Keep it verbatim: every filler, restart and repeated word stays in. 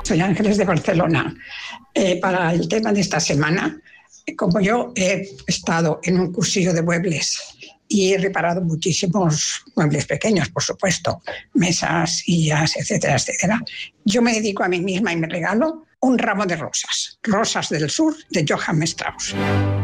Soy Ángeles de Barcelona. Eh, para el tema de esta semana, como yo he estado en un cursillo de muebles y he reparado muchísimos muebles pequeños, por supuesto, mesas, sillas, etcétera, etcétera, yo me dedico a mí misma y me regalo un ramo de rosas, rosas del sur de Johann Strauss.